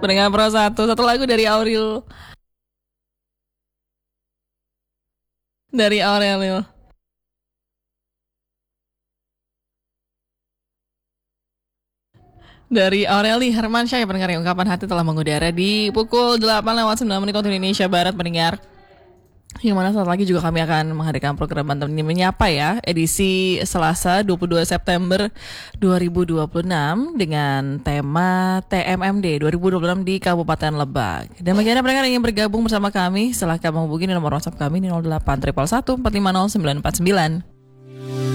Pendengar Pro satu lagu dari Aurel. Dari Aurelio. Dari Aureli Hermansyah yang pendengar yang ungkapan hati telah mengudara di pukul 8:09 waktu Indonesia Barat pendengar. Yang mana saat lagi juga kami akan menghadirkan program Banten Menyapa ya, edisi Selasa 22 September 2026 dengan tema TMMD 2026 di Kabupaten Lebak. Dan bagi Anda pendengar yang ingin bergabung bersama kami, silahkan menghubungi nomor WhatsApp kami di 08 111 450 949.